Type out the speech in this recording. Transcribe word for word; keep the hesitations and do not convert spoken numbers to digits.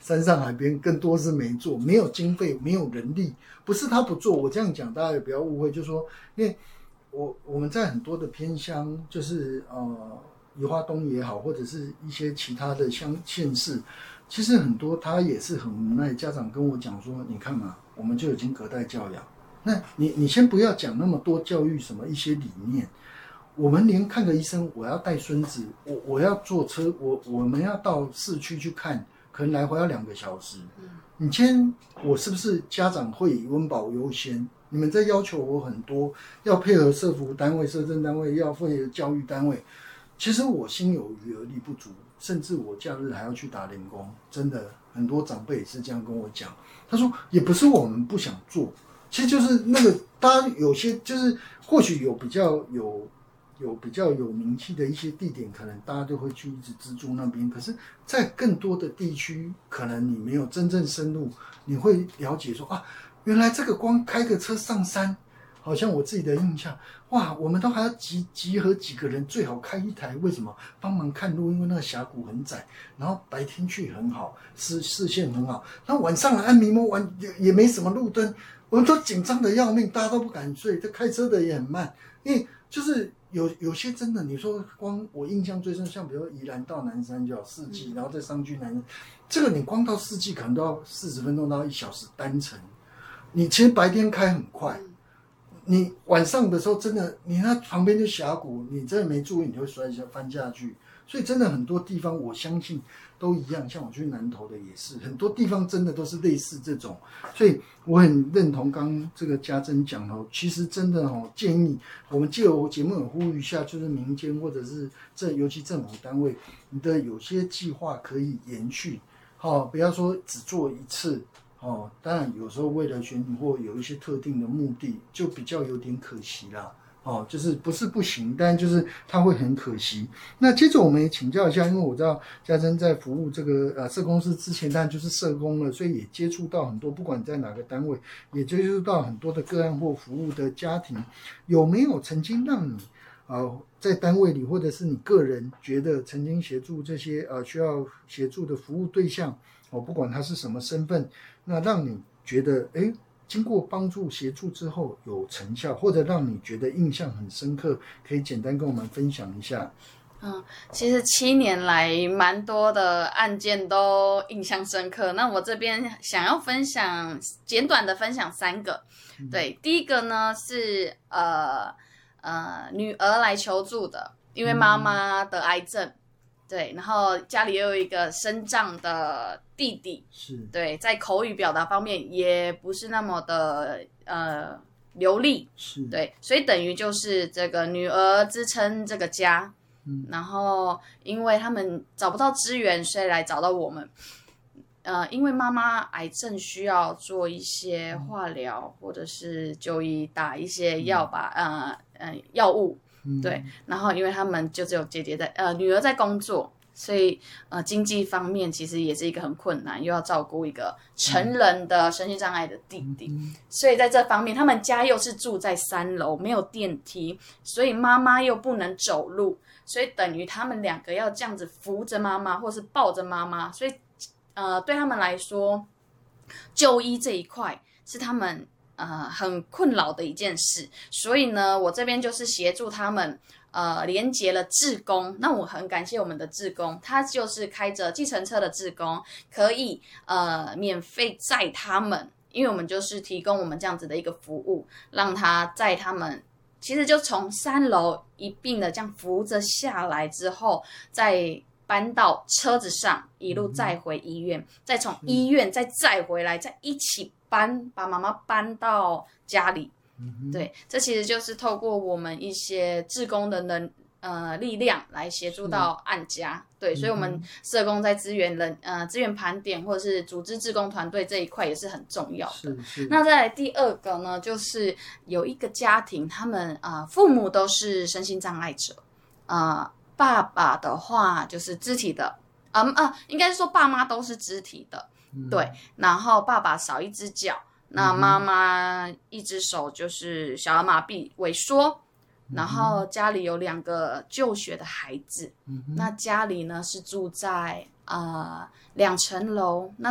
山上海边，更多是没做，没有经费，没有人力，不是他不做，我这样讲大家也不要误会，就是说，因为我我们在很多的偏乡，就是呃宜花东也好，或者是一些其他的乡县市，其实很多他也是很无奈，家长跟我讲说，你看嘛，我们就已经隔代教养，那你你先不要讲那么多教育什么一些理念。我们连看个医生，我要带孙子，我我要坐车，我我们要到市区去看，可能来回要两个小时。嗯，你今天我是不是家长会以温饱优先？你们在要求我很多，要配合社福单位、社政单位，要配合教育单位。其实我心有余而力不足，甚至我假日还要去打零工。真的，很多长辈也是这样跟我讲。他说，也不是我们不想做，其实就是那个大家有些就是或许有比较有。有比较有名气的一些地点，可能大家都会去一直资助那边。可是，在更多的地区，可能你没有真正深入，你会了解说啊，原来这个光开个车上山，好像我自己的印象，哇，我们都还要集集合几个人，最好开一台，为什么？帮忙看路，因为那个峡谷很窄，然后白天去很好，视视线很好，那晚上来按迷蒙玩也也没什么路灯，我们都紧张的要命，大家都不敢睡，这开车的也很慢，因为就是有有些真的，你说光我印象最深，像比如说宜兰到南山就要四季，然后再上去南山，这个你光到四季可能都要四十分钟到一小时单程，你其实白天开很快。你晚上的时候真的，你那旁边就峡谷，你真的没注意，你就会摔下翻下去。所以真的很多地方，我相信都一样。像我去南投的也是，很多地方真的都是类似这种。所以我很认同刚刚这个家珍讲的，其实真的哦，建议我们借由节目也呼吁一下，就是民间或者是政，尤其政府单位，你的有些计划可以延续，好、哦，不要说只做一次。哦，当然有时候为了选举或有一些特定的目的，就比较有点可惜啦。哦，就是不是不行，但就是它会很可惜。那接着我们也请教一下，因为我知道家珍在服务这个呃社工师之前，当然就是社工了，所以也接触到很多，不管在哪个单位，也接触到很多的个案或服务的家庭，有没有曾经让你呃在单位里，或者是你个人觉得曾经协助这些呃需要协助的服务对象，哦，不管他是什么身份，那让你觉得哎，经过帮助协助之后有成效，或者让你觉得印象很深刻，可以简单跟我们分享一下。 嗯，其实七年来蛮多的案件都印象深刻。那我这边想要分享，简短的分享三个。嗯、对，第一个呢是呃呃女儿来求助的，因为妈妈得癌症。嗯，对，然后家里又有一个身障的弟弟，是对，在口语表达方面也不是那么的呃流利，是对，所以等于就是这个女儿支撑这个家，嗯，然后因为他们找不到资源，所以来找到我们，呃，因为妈妈癌症需要做一些化疗，嗯、或者是就医打一些药吧，嗯、呃呃药物。对，然后因为他们就只有姐姐在，呃，女儿在工作，所以呃，经济方面其实也是一个很困难，又要照顾一个成人的身心障碍的弟弟，嗯、所以在这方面，他们家又是住在三楼，没有电梯，所以妈妈又不能走路，所以等于他们两个要这样子扶着妈妈，或是抱着妈妈，所以呃，对他们来说，就医这一块是他们。呃，很困扰的一件事，所以呢，我这边就是协助他们，呃，连结了志工。那我很感谢我们的志工，他就是开着计程车的志工，可以呃免费载他们，因为我们就是提供我们这样子的一个服务，让他载他们，其实就从三楼一并的这样扶着下来之后，再搬到车子上，一路载回医院，嗯、再从医院再载回来，再一起。搬把妈妈搬到家里，嗯、对，这其实就是透过我们一些志工的能呃力量来协助到案家，对，所以我们社工在资源人呃资源盘点或者是组织志工团队这一块也是很重要的。是是。那再来第二个呢，就是有一个家庭，他们啊、呃、父母都是身心障碍者，啊、呃、爸爸的话就是肢体的，嗯啊、呃、应该是说爸妈都是肢体的。对，然后爸爸少一只脚，那妈妈一只手就是小儿麻痹萎缩，嗯、然后家里有两个就学的孩子，嗯、那家里呢是住在呃两层楼，那